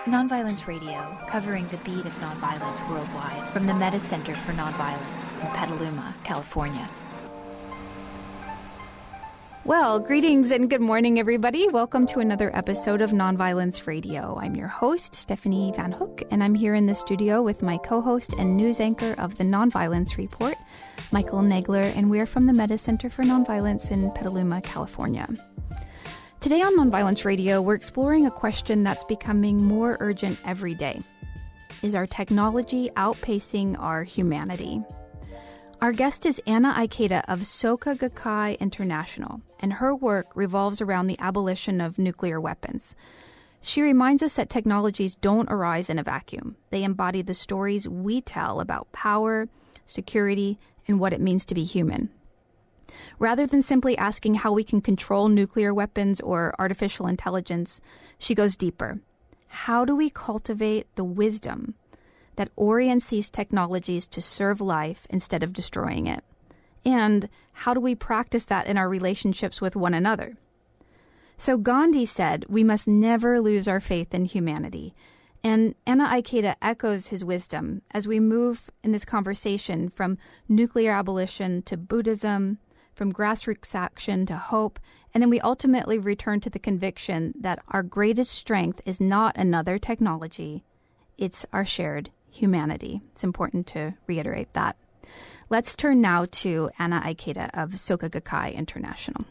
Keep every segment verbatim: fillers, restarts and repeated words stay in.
Nonviolence Radio, covering the beat of nonviolence worldwide from the Meta Center for Nonviolence in Petaluma, California. Well, greetings and good morning, everybody. Welcome to another episode of Nonviolence Radio. I'm your host, Stephanie Van Hook, and I'm here in the studio with my co-host and news anchor of the Nonviolence Report, Michael Nagler, and we're from the Meta Center for Nonviolence in Petaluma, California. Today on Nonviolence Radio, we're exploring a question that's becoming more urgent every day. Is our technology outpacing our humanity? Our guest is Anna Ikeda of Soka Gakkai International, and her work revolves around the abolition of nuclear weapons. She reminds us that technologies don't arise in a vacuum. They embody the stories we tell about power, security, and what it means to be human. Rather than simply asking how we can control nuclear weapons or artificial intelligence, she goes deeper. How do we cultivate the wisdom that orients these technologies to serve life instead of destroying it? And how do we practice that in our relationships with one another? So Gandhi said, we must never lose our faith in humanity. And Anna Ikeda echoes his wisdom as we move in this conversation from nuclear abolition to Buddhism, from grassroots action to hope, and then we ultimately return to the conviction that our greatest strength is not another technology, it's our shared humanity. It's important to reiterate that. Let's turn now to Anna Ikeda of Soka Gakkai International.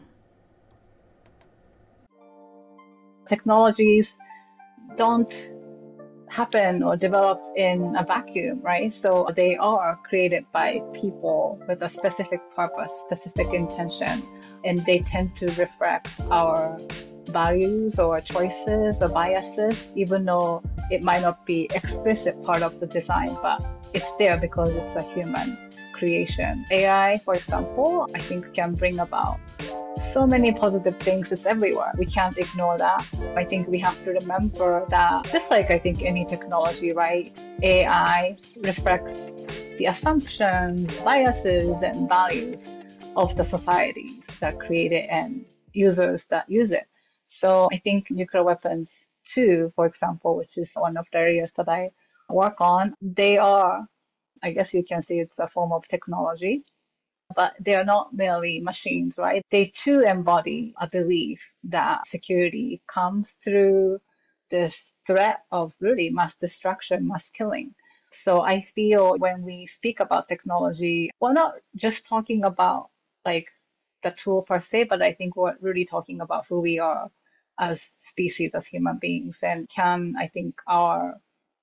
Technologies don't happen or develop in a vacuum, right? So they are created by people with a specific purpose, specific intention, and they tend to reflect our values or choices or biases, even though it might not be explicit part of the design, but it's there because it's a human creation. A I, for example, I think can bring about so many positive things. It's everywhere. We can't ignore that. I think we have to remember that, just like I think any technology, right? A I reflects the assumptions, biases, and values of the societies that create it and users that use it. So I think nuclear weapons too, for example, which is one of the areas that I work on, they are, I guess you can say it's a form of technology, but they are not merely machines, right? They too embody a belief that security comes through this threat of really mass destruction, mass killing. So I feel when we speak about technology, we're not just talking about like the tool per se, but I think we're really talking about who we are as species, as human beings, and can, I think, our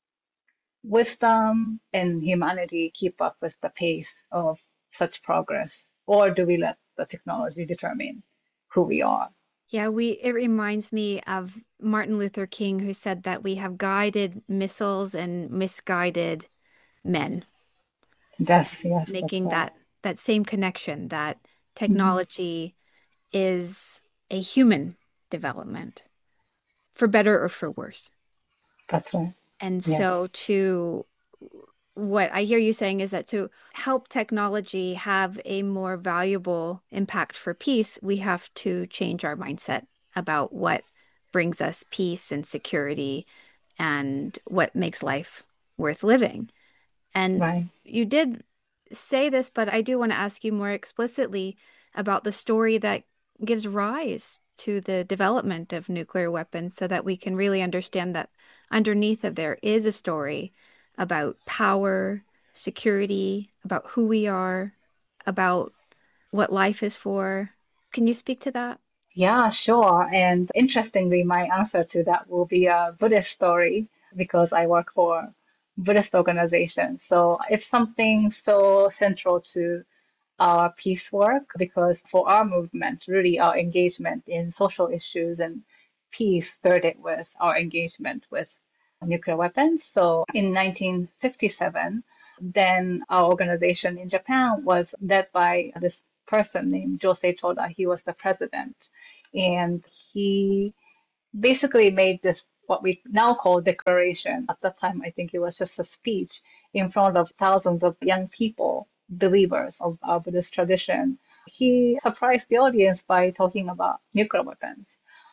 wisdom and humanity keep up with the pace of such progress, or do we let the technology determine who we are? Yeah, we. It reminds me of Martin Luther King, who said that we have guided missiles and misguided men. Yes, yes. Making right. that, that same connection that technology mm-hmm. is a human development, for better or for worse. That's right. And yes. so to what I hear you saying is that to help technology have a more valuable impact for peace, we have to change our mindset about what brings us peace and security and what makes life worth living. And right. you did say this, but I do want to ask you more explicitly about the story that gives rise to the development of nuclear weapons so that we can really understand that underneath of there is a story about power, security, about who we are, about what life is for. Can you speak to that? Yeah, sure. And interestingly, my answer to that will be a Buddhist story because I work for Buddhist organizations. So it's something so central to our peace work because for our movement, really our engagement in social issues and peace started with our engagement with nuclear weapons. So in nineteen fifty-seven, then our organization in Japan was led by this person named Josei Toda. He was the president. And he basically made this, what we now call declaration. At that time, I think it was just a speech in front of thousands of young people, believers of our Buddhist tradition. He surprised the audience by talking about nuclear weapons.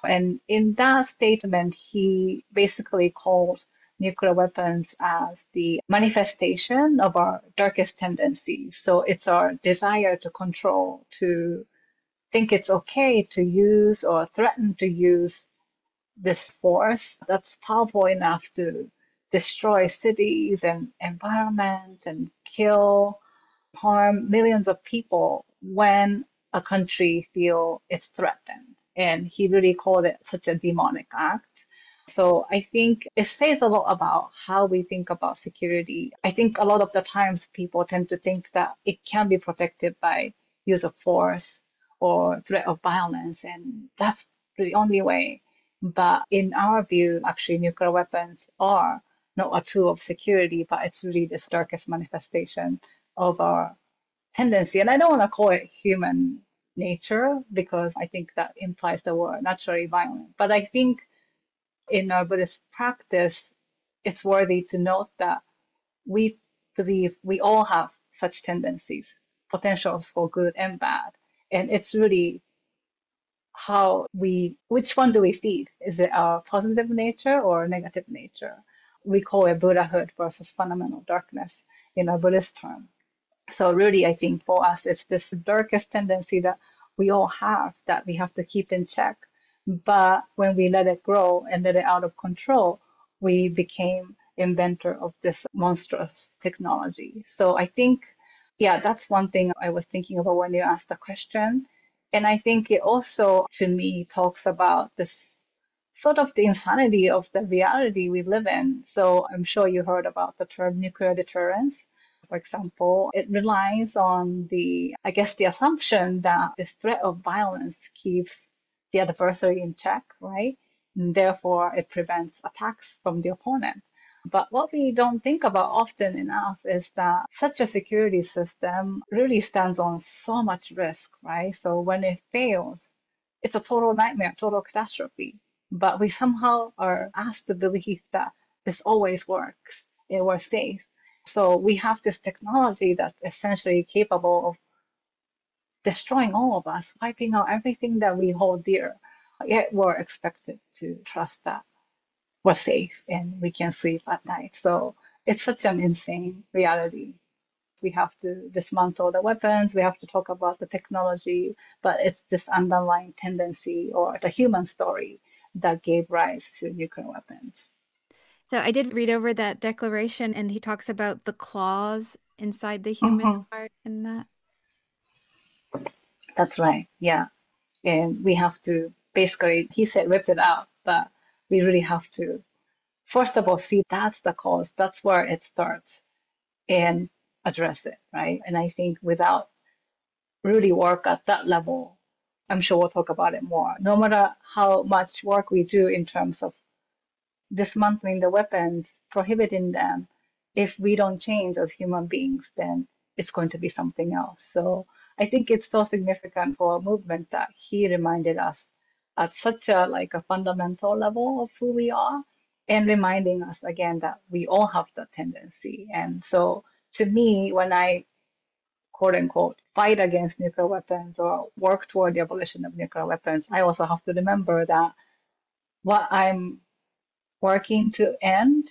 And in that statement, he basically called nuclear weapons as the manifestation of our darkest tendencies. So it's our desire to control, to think it's okay to use or threaten to use this force that's powerful enough to destroy cities and environment and kill, harm millions of people when a country feel it's threatened. And he really called it such a demonic act. So I think it says a lot about how we think about security. I think a lot of the times people tend to think that it can be protected by use of force or threat of violence, and that's the only way. But in our view, actually, nuclear weapons are not a tool of security, but it's really this darkest manifestation of our tendency. And I don't want to call it human nature because I think that implies that we're naturally violent. But I think in our Buddhist practice, it's worthy to note that we believe we all have such tendencies, potentials for good and bad. And it's really how we, which one do we feed? Is it our positive nature or negative nature? We call it Buddhahood versus fundamental darkness in our Buddhist term. So really, I think for us, it's this darkest tendency that we all have that we have to keep in check. But when we let it grow and let it out of control, we became inventor of this monstrous technology. So I think, yeah, that's one thing I was thinking about when you asked the question. And I think it also, to me, talks about this sort of the insanity of the reality we live in. So I'm sure you heard about the term nuclear deterrence. For example, it relies on the, I guess, the assumption that this threat of violence keeps the adversary in check, right? And therefore, it prevents attacks from the opponent. But what we don't think about often enough is that such a security system really stands on so much risk, right? So when it fails, it's a total nightmare, total catastrophe. But we somehow are asked to believe that this always works and we're safe. So we have this technology that's essentially capable of destroying all of us, wiping out everything that we hold dear. Yet we're expected to trust that we're safe and we can sleep at night. So it's such an insane reality. We have to dismantle the weapons, we have to talk about the technology, but it's this underlying tendency or the human story that gave rise to nuclear weapons. So I did read over that declaration, and he talks about the claws inside the human Hmm. heart and that. That's right. Yeah. And we have to basically, he said, rip it out, but we really have to, first of all, see that's the cause, that's where it starts, and address it, right? And I think without really work at that level, I'm sure we'll talk about it more. No matter how much work we do in terms of dismantling the weapons, prohibiting them, if we don't change as human beings, then it's going to be something else. So I think it's so significant for a movement that he reminded us at such a like a fundamental level of who we are and reminding us again that we all have that tendency. And so to me, when I quote unquote fight against nuclear weapons or work toward the abolition of nuclear weapons, I also have to remember that what I'm working to end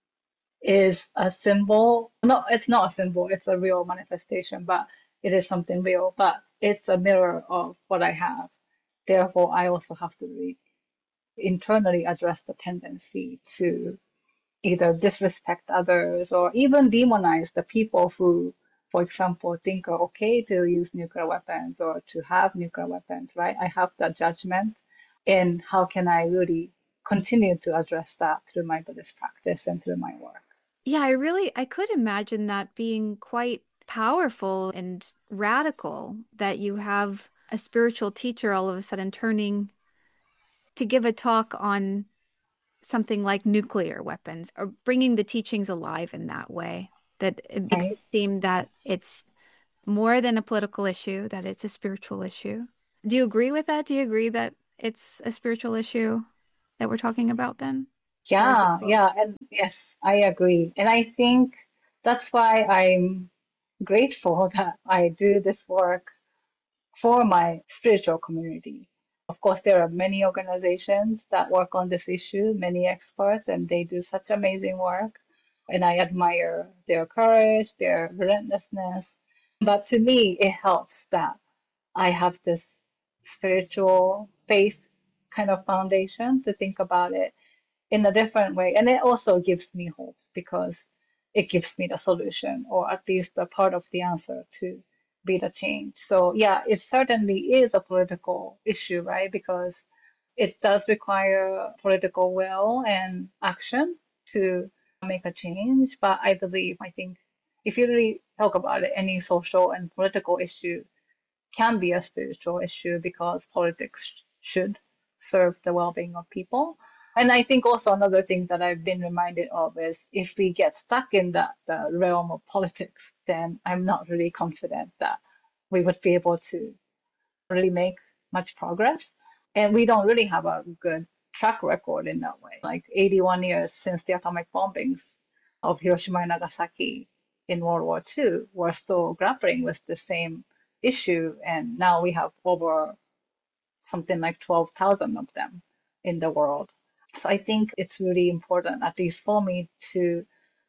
is a symbol. No, it's not a symbol, it's a real manifestation, but it is something real, but it's a mirror of what I have. Therefore, I also have to re internally address the tendency to either disrespect others or even demonize the people who, for example, think are okay to use nuclear weapons or to have nuclear weapons, right? I have that judgment. And how can I really continue to address that through my Buddhist practice and through my work? Yeah, I really I could imagine that being quite powerful and radical, that you have a spiritual teacher all of a sudden turning to give a talk on something like nuclear weapons or bringing the teachings alive in that way. That it makes Right? it seem that it's more than a political issue, that it's a spiritual issue. Do you agree with that? Do you agree that it's a spiritual issue that we're talking about then? Or is it Yeah, both? yeah, and yes, I agree. And I think that's why I'm grateful that I do this work for my spiritual community. Of course, there are many organizations that work on this issue, many experts, and they do such amazing work. And I admire their courage, their relentlessness. But to me, it helps that I have this spiritual faith kind of foundation to think about it in a different way. And it also gives me hope because it gives me the solution, or at least a part of the answer to be the change. So, yeah, it certainly is a political issue, right? Because it does require political will and action to make a change. But I believe, I think if you really talk about it, any social and political issue can be a spiritual issue because politics should serve the well-being of people. And I think also another thing that I've been reminded of is if we get stuck in that the realm of politics, then I'm not really confident that we would be able to really make much progress. And we don't really have a good track record in that way. Like eighty-one years since the atomic bombings of Hiroshima and Nagasaki in World War Two, we're still grappling with the same issue. And now we have over something like twelve thousand of them in the world. So I think it's really important, at least for me, to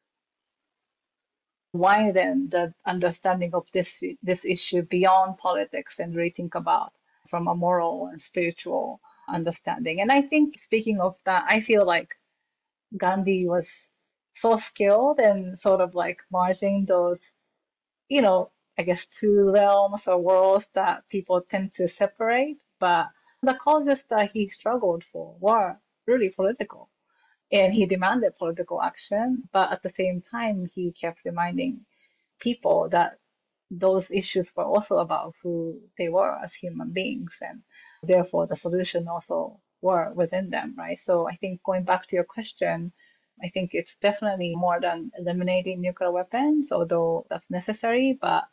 widen the understanding of this this issue beyond politics and really think about from a moral and spiritual understanding. And I think speaking of that, I feel like Gandhi was so skilled and sort of like merging those, you know, I guess two realms or worlds that people tend to separate. But the causes that he struggled for were really political. And he demanded political action, but at the same time, he kept reminding people that those issues were also about who they were as human beings, and therefore the solution also were within them, right? So I think going back to your question, I think it's definitely more than eliminating nuclear weapons, although that's necessary. But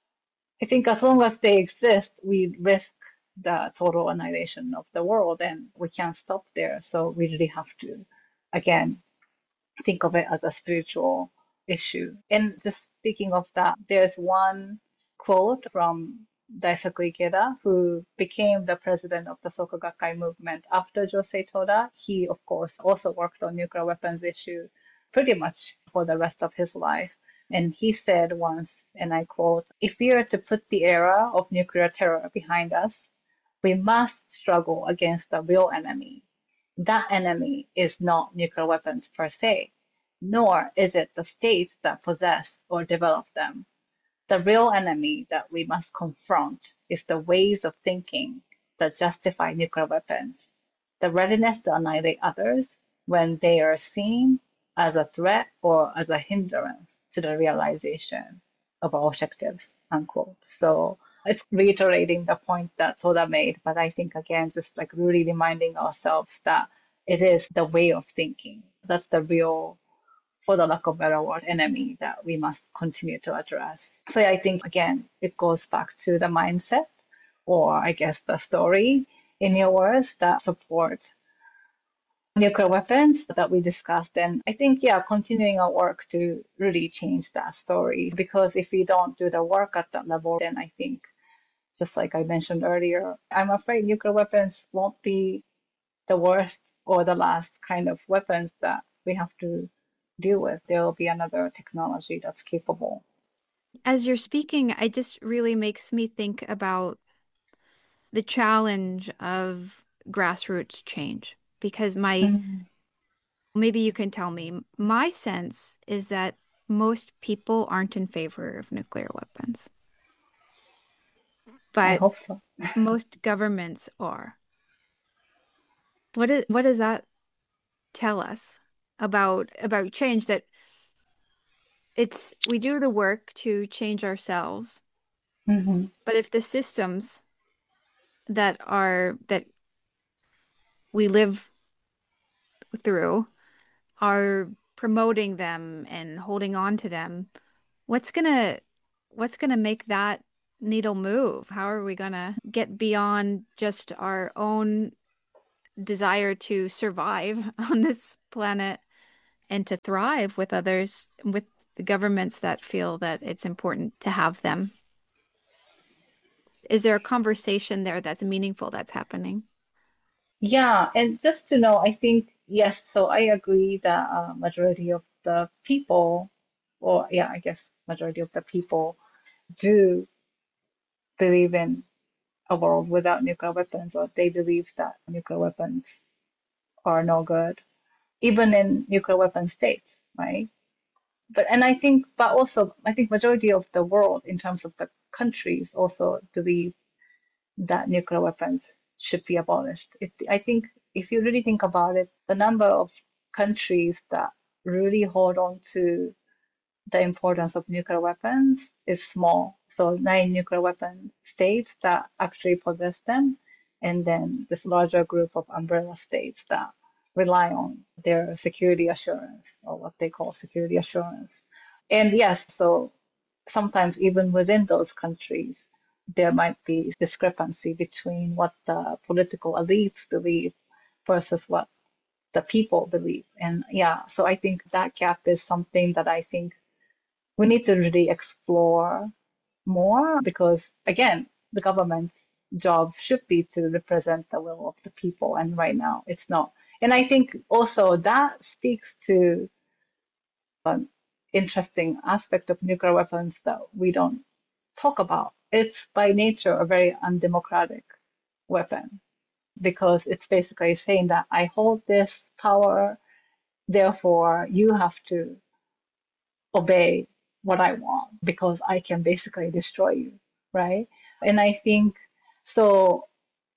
I think as long as they exist, we risk the total annihilation of the world, and we can't stop there. So we really have to, again, think of it as a spiritual issue. And just speaking of that, there's one quote from Daisaku Ikeda, who became the president of the Soka Gakkai movement after Josei Toda. He, of course, also worked on nuclear weapons issue pretty much for the rest of his life. And he said once, and I quote, "If we are to put the era of nuclear terror behind us, we must struggle against the real enemy. That enemy is not nuclear weapons per se, nor is it the states that possess or develop them. The real enemy that we must confront is the ways of thinking that justify nuclear weapons, the readiness to annihilate others when they are seen as a threat or as a hindrance to the realization of our objectives," unquote. So it's reiterating the point that Toda made, but I think again, just like really reminding ourselves that it is the way of thinking. That's the real, for the lack of a better word, enemy that we must continue to address. So I think again, it goes back to the mindset, or I guess the story, in your words, that support nuclear weapons that we discussed. And I think, yeah, continuing our work to really change that story, because if we don't do the work at that level, then I think, just like I mentioned earlier, I'm afraid nuclear weapons won't be the worst or the last kind of weapons that we have to deal with. There will be another technology that's capable. As you're speaking, it just really makes me think about the challenge of grassroots change. Because my, Mm, maybe you can tell me, my sense is that most people aren't in favor of nuclear weapons, I but hope so. most governments are. What is, what does that tell us about about change? That it's we do the work to change ourselves, Hmm. but if the systems that are that we live through are promoting them and holding on to them, what's gonna what's gonna make that needle move? How are we gonna get beyond just our own desire to survive on this planet and to thrive with others, with the governments that feel that it's important to have them? Is there a conversation there that's meaningful that's happening? Yeah, and just to know, I think, yes, so I agree that uh, majority of the people, or yeah, I guess majority of the people do believe in a world without nuclear weapons, or they believe that nuclear weapons are no good, even in nuclear weapon states, right? But and I think, but also I think majority of the world in terms of the countries also believe that nuclear weapons should be abolished. It's, I think if you really think about it, the number of countries that really hold on to the importance of nuclear weapons is small. So nine nuclear weapon states that actually possess them, and then this larger group of umbrella states that rely on their security assurance or what they call security assurance. And yes, so sometimes even within those countries, there might be discrepancy between what the political elites believe versus what the people believe. And yeah, so I think that gap is something that I think we need to really explore more because, again, the government's job should be to represent the will of the people, and right now it's not. And I think also that speaks to an interesting aspect of nuclear weapons that we don't talk about. It's by nature a very undemocratic weapon because it's basically saying that I hold this power, therefore you have to obey what I want because I can basically destroy you, right? And I think so.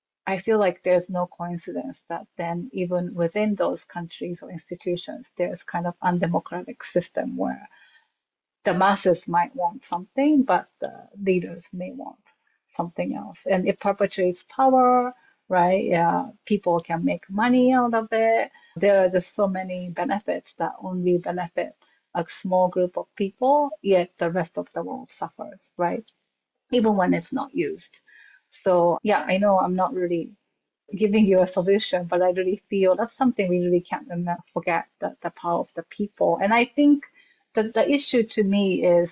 I feel like there's no coincidence that then even within those countries or institutions, there's kind of undemocratic system where the masses might want something, but the leaders may want something else. And it perpetuates power, right? Yeah, people can make money out of it. There are just so many benefits that only benefit a small group of people, yet the rest of the world suffers, right? Even when it's not used. So, yeah, I know I'm not really giving you a solution, but I really feel that's something we really can't remember, forget the, the power of the people. And I think the, the issue to me is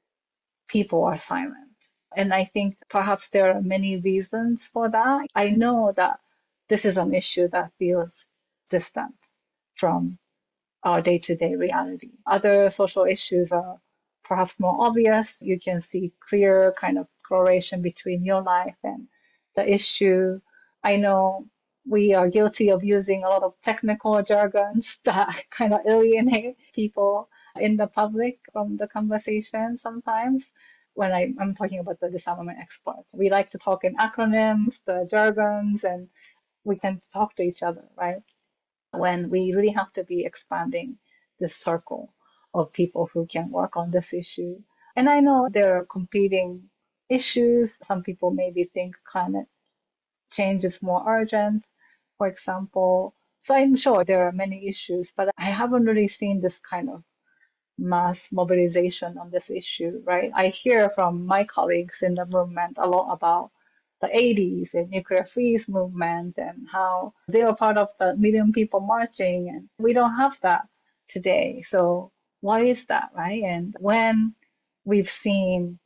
people are silent. And I think perhaps there are many reasons for that. I know that this is an issue that feels distant from our day-to-day reality. Other social issues are perhaps more obvious. You can see clear kind of correlation between your life and the issue. I know we are guilty of using a lot of technical jargons that kind of alienate people in the public from the conversation sometimes. When I, I'm talking about the disarmament experts, we like to talk in acronyms, the jargons, and we tend to talk to each other, right? When we really have to be expanding this circle of people who can work on this issue. And I know there are competing issues. Some people maybe think climate change is more urgent, for example. So I'm sure there are many issues, but I haven't really seen this kind of mass mobilization on this issue, right? I hear from my colleagues in the movement a lot about the eighties and nuclear freeze movement and how they were part of the million people marching, and we don't have that today. So why is that, right? And when we've seen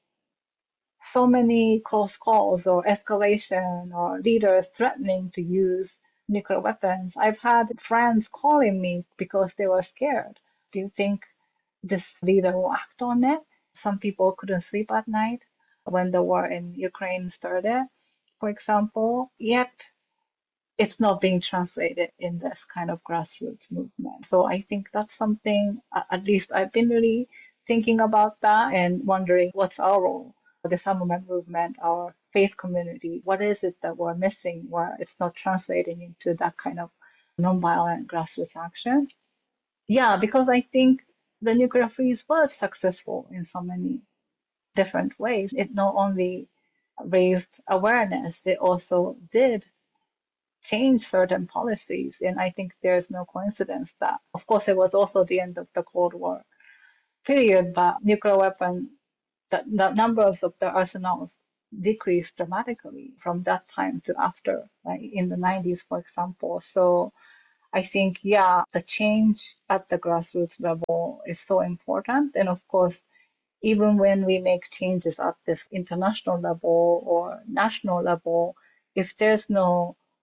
so many close calls or escalation or leaders threatening to use nuclear weapons, I've had friends calling me because they were scared. Do you think this leader will act on it? Some people couldn't sleep at night when the war in Ukraine started, for example. Yet it's not being translated in this kind of grassroots movement. So I think that's something, a- at least I've been really thinking about that and wondering what's our role, the Disarmament movement, our faith community. What is it that we're missing where it's not translating into that kind of nonviolent grassroots action? Yeah, because I think the nuclear freeze was successful in so many different ways. It not only raised awareness, it also did change certain policies. And I think there's no coincidence that, of course, it was also the end of the Cold War period, but nuclear weapon, the, the numbers of the arsenals decreased dramatically from that time to after, like in the nineties, for example. So I think, yeah, the change at the grassroots level is so important. And of course, even when we make changes at this international level or national level, if there's no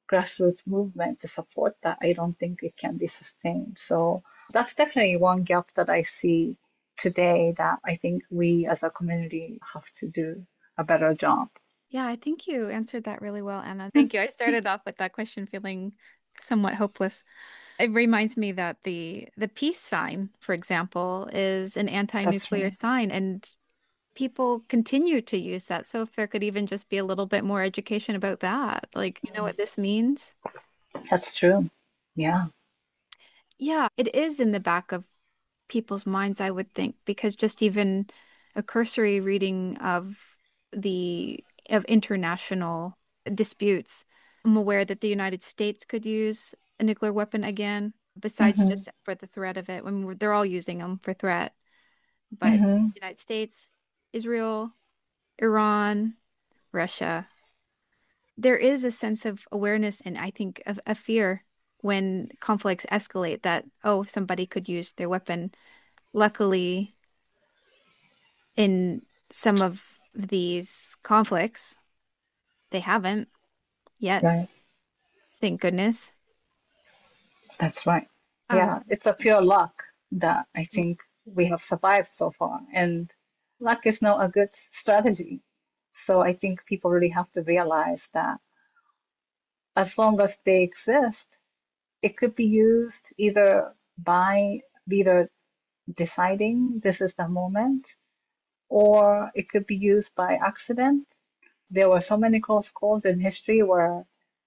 grassroots movement to support that, I don't think it can be sustained. So that's definitely one gap that I see today that I think we as a community have to do a better job. Yeah, I think you answered that really well, Anna. Thank you. I started off with that question feeling somewhat hopeless. It reminds me that the the peace sign, for example, is an That's anti-nuclear right. sign, and people continue to use that. So if there could even just be a little bit more education about that, like, you know what this means? That's true. Yeah. Yeah, it is in the back of people's minds, I would think, because just even a cursory reading of the of international disputes, I'm aware that the United States could use a nuclear weapon again, besides Mm-hmm. just for the threat of it, when we're, they're all using them for threat. But Mm-hmm. United States, Israel, Iran, Russia, there is a sense of awareness and I think of a fear when conflicts escalate that, oh, somebody could use their weapon. Luckily, in some of these conflicts, they haven't yet, Right. thank goodness. That's right. Um, Yeah. It's a pure luck that I think we have survived so far. And luck is not a good strategy. So I think people really have to realize that as long as they exist, it could be used either by either deciding this is the moment, or it could be used by accident. There were so many close calls in history where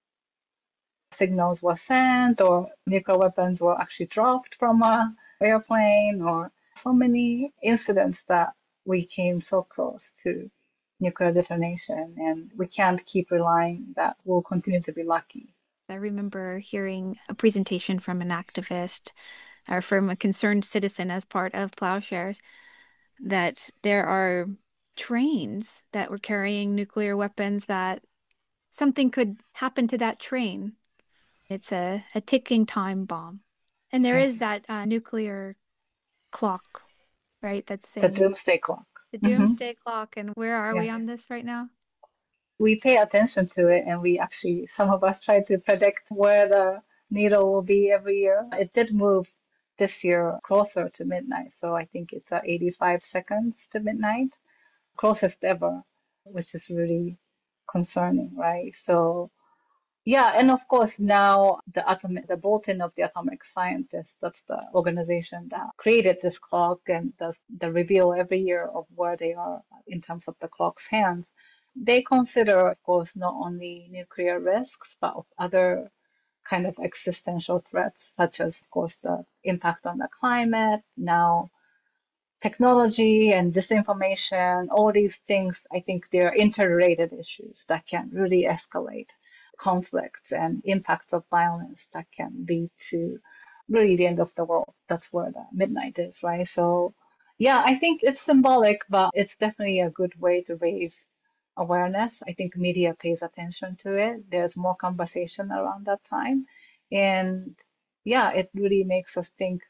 signals were sent or nuclear weapons were actually dropped from a airplane, or so many incidents that we came so close to nuclear detonation, and we can't keep relying that we'll continue to be lucky. I remember hearing a presentation from an activist or from a concerned citizen as part of Plowshares that there are trains that were carrying nuclear weapons that something could happen to that train. It's a, a ticking time bomb. And there is Yes, that uh, nuclear clock, right? That's the saying doomsday clock. the Hmm. doomsday clock. And where are we Yes. on this right now? We pay attention to it, and we actually, some of us try to predict where the needle will be every year. It did move this year closer to midnight, so I think it's at eighty-five seconds to midnight, closest ever, which is really concerning, right? So, yeah, and of course now the atomic, the bulletin of the atomic scientists, that's the organization that created this clock and does the reveal every year of where they are in terms of the clock's hands. They consider, of course, not only nuclear risks, but of other kind of existential threats, such as, of course, the impact on the climate, now technology and disinformation, all these things, I think they're interrelated issues that can really escalate conflicts and impacts of violence that can lead to really the end of the world. That's where the midnight is, right? So, yeah, I think it's symbolic, but it's definitely a good way to raise awareness. I think media pays attention to it. There's more conversation around that time. And yeah, it really makes us think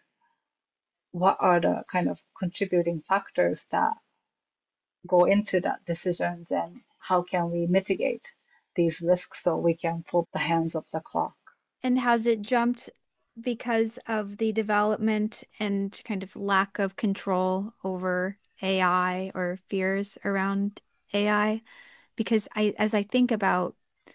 what are the kind of contributing factors that go into that decisions, and how can we mitigate these risks so we can pull the hands of the clock. And has it jumped because of the development and kind of lack of control over A I or fears around A I? Because I, as I think about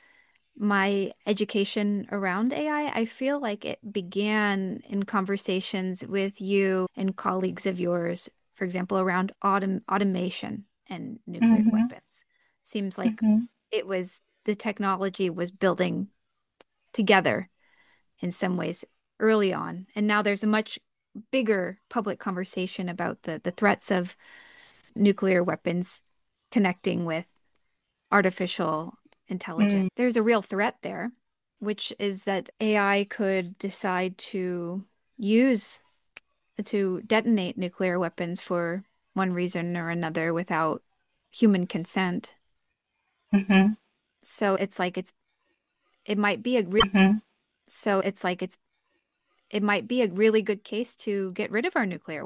my education around A I, I I feel like it began in conversations with you and colleagues of yours, for example, around autom automation and nuclear Hmm. weapons. Seems like Hmm. it was the technology was building together in some ways early on. And now there's a much bigger public conversation about the, the threats of nuclear weapons connecting with artificial intelligence. Mm. There's a real threat there, which is that A I could decide to use, to detonate nuclear weapons for one reason or another without human consent. Hmm. So it's like it's, it might be a re Hmm. so it's like it's, it might be a really good case to get rid of our nuclear